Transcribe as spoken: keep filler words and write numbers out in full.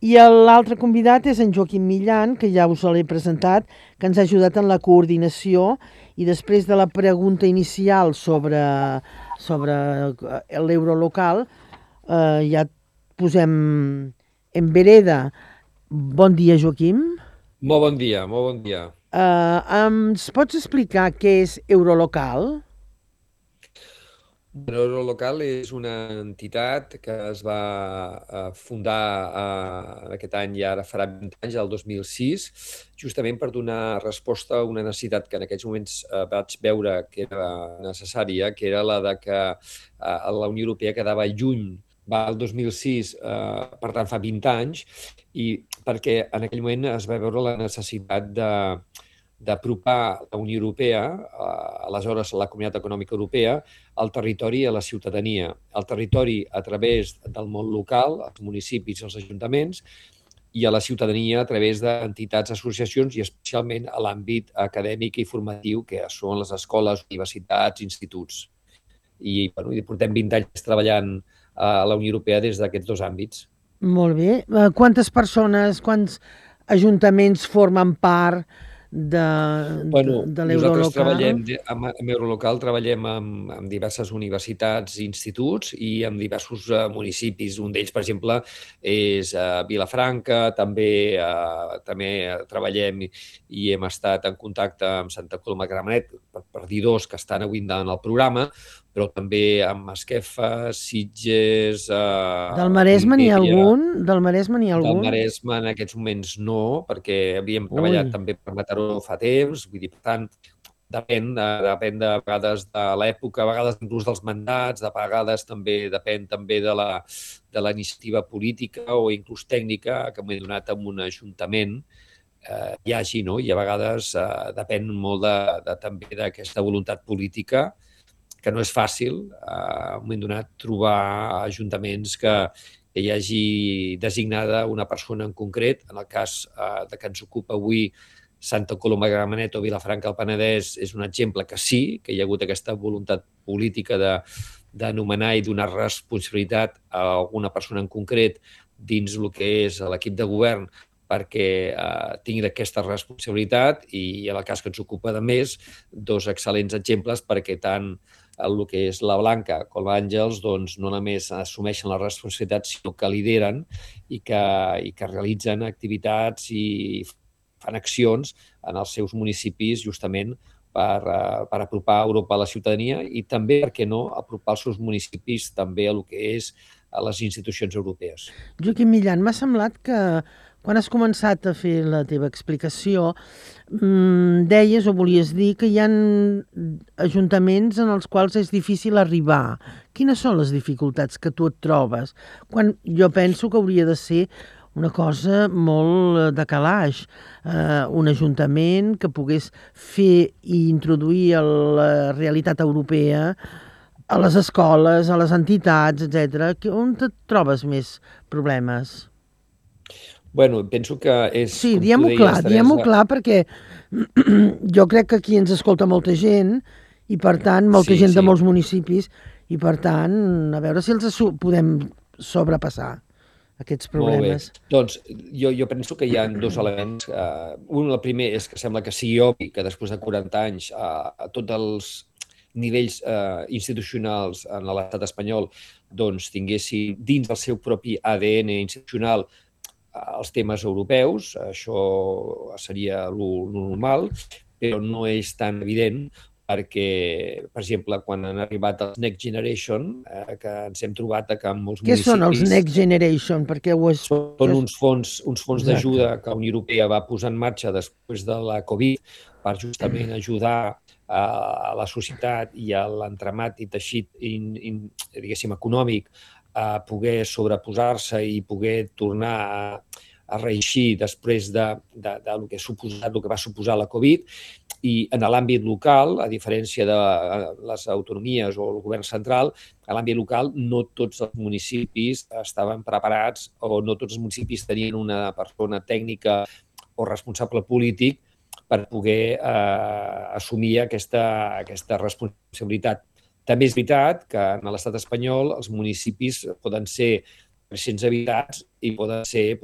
I l'altre convidat és en Joaquim Millan, que ja us l'he presentat, que ens ha ajudat en la coordinació i després de la pregunta inicial sobre, sobre l'euro local, eh, ja et posem en vereda. Bon dia, Joaquim. Molt bon dia, molt bon dia. Eh, ens pots explicar què és Eurolocal? Bueno, Eurolocal és una entitat que es va eh, fundar eh, aquest any, ja ara farà vint anys, el dos mil sis, justament per donar resposta a una necessitat que en aquells moments eh, vaig veure que era necessària, que era la de que eh, la Unió Europea quedava lluny, va al dos mil sis, eh, per tant fa vint anys, i perquè en aquell moment es va veure la necessitat de d'apropar la Unió Europea, eh, aleshores la Comunitat Econòmica Europea, al territori i a la ciutadania. El territori a través del món local, els municipis i els ajuntaments, i a la ciutadania a través d'entitats, associacions i especialment a l'àmbit acadèmic i formatiu, que són les escoles, universitats, instituts. I, bueno, i portem vint anys treballant a la Unió Europea des d'aquests dos àmbits. Molt bé. Eh, quantes persones, quants ajuntaments formen part de, de, Bueno, de nosaltres l'Eurolocal? treballem de- amb, amb Eurolocal, treballem amb, amb diverses universitats i instituts i amb diversos uh, municipis. Un d'ells, per exemple, és uh, Vilafranca, també, uh, també treballem i, i hem estat en contacte amb Santa Coloma de Gramenet, per, per dir dos que estan avui en el programa, però també amb Masquefa, Sitges, Del uh, Maresme n'hi ha Olivella. algun? Del Maresme n'hi ha Del algun? Maresme en aquests moments no, perquè havíem treballat Ui, també per Mataró fa temps, vull dir, per tant, depèn, de, depèn de vegades de l'època, a vegades inclús dels mandats, de vegades també depèn també de la, de la iniciativa política o inclús tècnica que m'he donat amb un ajuntament eh, hi hagi, no? I a vegades eh, depèn molt de, de, també d'aquesta voluntat política que no és fàcil, eh, m'he donat trobar ajuntaments que, que hi hagi designada una persona en concret. En el cas eh, de que ens ocupa avui Santa Coloma de Gramenet o Vilafranca del Penedès és un exemple que sí, que hi ha hagut aquesta voluntat política de d'anomenar i donar responsabilitat a alguna persona en concret dins el que és l'equip de govern perquè eh, tingui aquesta responsabilitat i en el cas que ens ocupa de més, dos excel·lents exemples perquè tant el que és la Blanca com l'Àngels doncs, no només assumeixen la responsabilitat, sinó que lideren i que, i que realitzen activitats i fan accions en els seus municipis justament per, uh, per apropar Europa a la ciutadania i també, per què no, apropar els seus municipis també a el que és a les institucions europees. Joaquim Millan, m'ha semblat que quan has començat a fer la teva explicació mmm, deies o volies dir que hi ha ajuntaments en els quals és difícil arribar. Quines són les dificultats que tu et trobes? Quan jo penso que hauria de ser una cosa molt eh, de calaix, eh, un ajuntament que pogués fer i introduir a la realitat europea a les escoles, a les entitats, etcètera. On et trobes més problemes? Bueno, penso que és, Sí, com tu diem-ho deies, clar, diem-ho Teresa, clar perquè jo crec que aquí ens escolta molta gent i per tant molta sí, gent de sí, molts municipis i per tant a veure si els su- podem sobrepassar aquests molt bé. problemes. Doncs jo, jo penso que hi ha dos elements. Uh, un, el primer és que sembla que sigui obvi que després de quaranta anys uh, a tots els nivells uh, institucionals en l'estat espanyol doncs, tinguessin dins del seu propi A D N institucional uh, els temes europeus, això seria lo, lo normal, però no és tan evident perquè, per exemple, quan han arribat els Next Generation, eh, que ens hem trobat que en molts Què són els municipis Next Generation? Perquè ho és... són Què és... uns fons, uns fons Exacte. d'ajuda que la Unió Europea va posar en marxa després de la Covid per justament ajudar a, a la societat i a l'entramat i teixit in, in, diguéssim, econòmic a poder sobreposar-se i poder tornar a, a reeixir després de, de, de, lo que ha suposat, el que va suposar la Covid. I en l'àmbit local, a diferència de les autonomies o el govern central, a l'àmbit local no tots els municipis estaven preparats o no tots els municipis tenien una persona tècnica o responsable polític per poder eh, assumir aquesta, aquesta responsabilitat. També és veritat que en l'estat espanyol els municipis poden ser tres-cents habitants i poden ser